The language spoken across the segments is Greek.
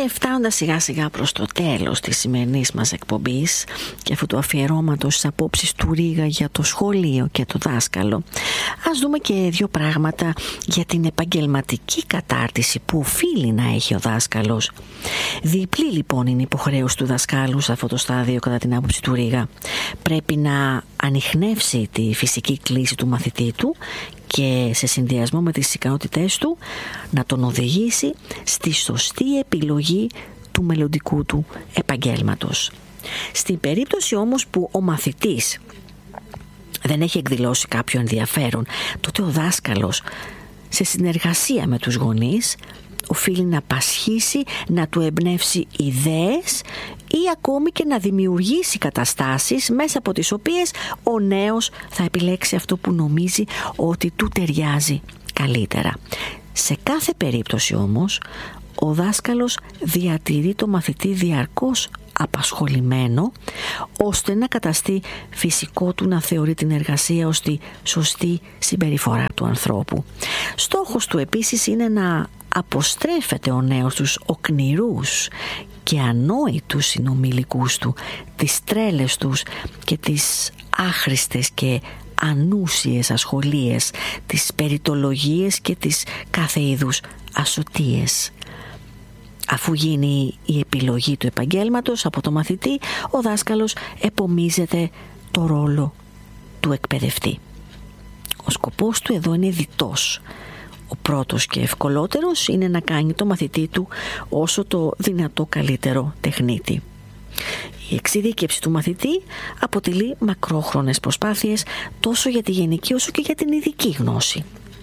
Και φτάνοντας σιγά σιγά προς το τέλος της σημερινής μας εκπομπής και αυτού του αφιερώματος στις απόψεις του Ρήγα για το σχολείο και το δάσκαλο, ας δούμε και δύο πράγματα για την επαγγελματική κατάρτιση που οφείλει να έχει ο δάσκαλος. Διπλή λοιπόν είναι η υποχρέωση του δασκάλου σε αυτό το στάδιο κατά την άποψη του Ρήγα. Πρέπει να ανιχνεύσει τη φυσική κλίση του μαθητή του και σε συνδυασμό με τις ικανότητές του να τον οδηγήσει στη σωστή επιλογή του μελλοντικού του επαγγέλματος. Στην περίπτωση όμως που ο μαθητής δεν έχει εκδηλώσει κάποιο ενδιαφέρον, τότε ο δάσκαλος σε συνεργασία με τους γονείς οφείλει να πασχίσει, να του εμπνεύσει ιδέες ή ακόμη και να δημιουργήσει καταστάσεις μέσα από τις οποίες ο νέος θα επιλέξει αυτό που νομίζει ότι του ταιριάζει καλύτερα. Σε κάθε περίπτωση όμως ο δάσκαλος διατηρεί το μαθητή διαρκώς απασχολημένο, ώστε να καταστεί φυσικό του να θεωρεί την εργασία ως τη σωστή συμπεριφορά του ανθρώπου. Στόχος του επίσης είναι να αποστρέφεται ο νέος τους οκνηρούς και ανόητους συνομιλικούς του, τις τρέλες τους και τις άχρηστες και ανούσιες ασχολίες, τις περιτολογίες και τις κάθε είδους ασωτίες. Αφού γίνει η επιλογή του επαγγέλματος από το μαθητή, ο δάσκαλος επομίζεται το ρόλο του εκπαιδευτή. Ο σκοπός του εδώ είναι διτός. Ο πρώτος και ευκολότερος είναι να κάνει το μαθητή του όσο το δυνατό καλύτερο τεχνίτη. Η εξειδίκευση του μαθητή αποτελεί μακρόχρονες προσπάθειες τόσο για τη γενική όσο και για την ειδική γνώση.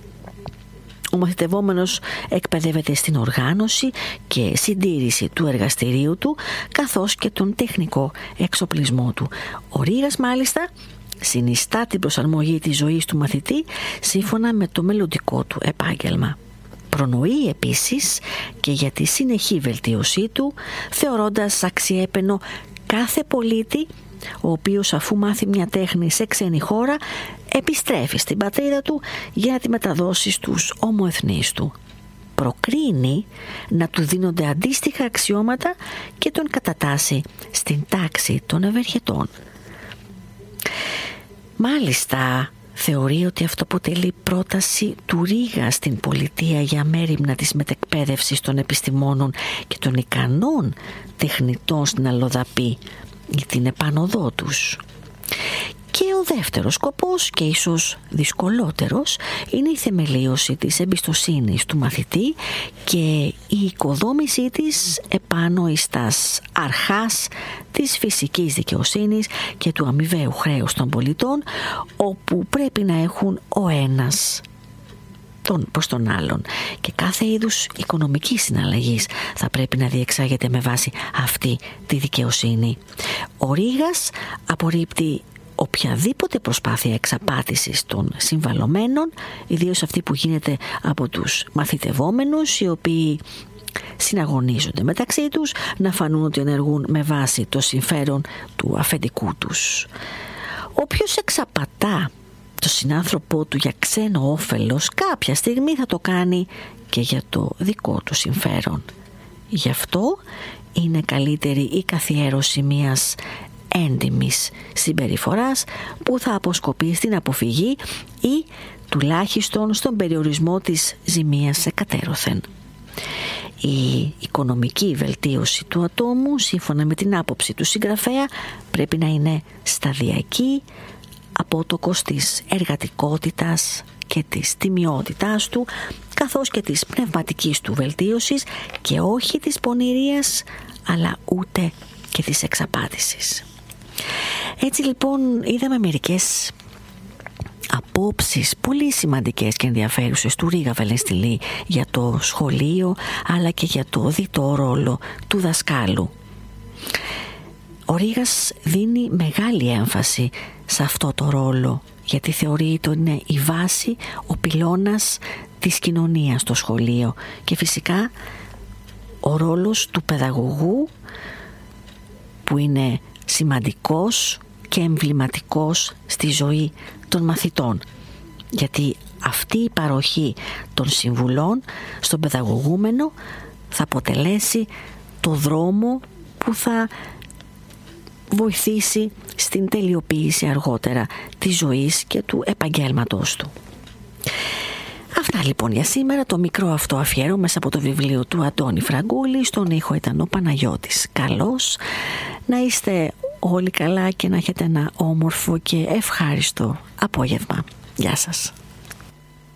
Ο μαθητευόμενος εκπαιδεύεται στην οργάνωση και συντήρηση του εργαστηρίου του, καθώς και τον τεχνικό εξοπλισμό του. Ο Ρήγας μάλιστα συνιστά την προσαρμογή της ζωής του μαθητή σύμφωνα με το μελλοντικό του επάγγελμα. Προνοεί επίσης και για τη συνεχή βελτίωσή του, θεωρώντας αξιέπαινο κάθε πολίτη ο οποίος αφού μάθει μια τέχνη σε ξένη χώρα επιστρέφει στην πατρίδα του για να τη μεταδώσει στους ομοεθνείς του. Προκρίνει να του δίνονται αντίστοιχα αξιώματα και τον κατατάσσει στην τάξη των ευεργετών. Μάλιστα θεωρεί ότι αυτό αποτελεί πρόταση του Ρήγα στην πολιτεία για μέριμνα της μετεκπαίδευσης των επιστημόνων και των ικανών τεχνητών στην αλλοδαπή για την επάνωδό τους. Και ο δεύτερος σκοπός, και ίσως δυσκολότερος, είναι η θεμελίωση της εμπιστοσύνης του μαθητή και η οικοδόμησή της επάνω εις τας αρχάς της φυσικής δικαιοσύνης και του αμοιβαίου χρέους των πολιτών, όπου πρέπει να έχουν ο ένας προς τον άλλον, και κάθε είδους οικονομική συναλλαγής θα πρέπει να διεξάγεται με βάση αυτή τη δικαιοσύνη. Ο Ρήγας απορρίπτει οποιαδήποτε προσπάθεια εξαπάτησης των συμβαλωμένων, ιδίως αυτή που γίνεται από τους μαθητευόμενους, οι οποίοι συναγωνίζονται μεταξύ τους να φανούν ότι ενεργούν με βάση το συμφέρον του αφεντικού τους. Όποιος εξαπατά το συνάνθρωπό του για ξένο όφελος κάποια στιγμή θα το κάνει και για το δικό του συμφέρον. Γι' αυτό είναι καλύτερη η καθιέρωση μιας έντιμης συμπεριφοράς που θα αποσκοπεί στην αποφυγή ή τουλάχιστον στον περιορισμό της ζημίας εκατέρωθεν. Η οικονομική βελτίωση του ατόμου, σύμφωνα με την άποψη του συγγραφέα, πρέπει να είναι σταδιακή, απότοκος της εργατικότητας και της τιμιότητάς του, καθώς και της πνευματικής του βελτίωσης, και όχι της πονηρίας, αλλά ούτε και της εξαπάτησης. Έτσι λοιπόν είδαμε μερικές απόψεις πολύ σημαντικές και ενδιαφέρουσες του Ρήγα Βελενστιλί για το σχολείο, αλλά και για το διτό ρόλο του δασκάλου. Ο Ρήγας δίνει μεγάλη έμφαση σε αυτό το ρόλο, γιατί θεωρεί ότι είναι η βάση, ο πυλώνας της κοινωνίας στο σχολείο, και φυσικά ο ρόλος του παιδαγωγού, που είναι σημαντικός και εμβληματικός στη ζωή των μαθητών, γιατί αυτή η παροχή των συμβουλών στον παιδαγωγούμενο θα αποτελέσει το δρόμο που θα βοηθήσει στην τελειοποίηση αργότερα της ζωής και του επαγγέλματος του. Αυτά λοιπόν για σήμερα, το μικρό αυτό αφιέρωμα μέσα από το βιβλίο του Αντώνη Φραγκούλη. Στον ήχο ήταν ο Παναγιώτης Καλός. Να είστε όλοι καλά και να έχετε ένα όμορφο και ευχάριστο απόγευμα. Γεια σας.